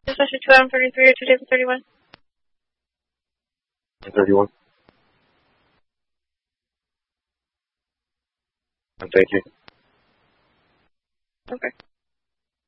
Especially 2 out of 33 or 2 days of 31. 31. Thank you. Okay.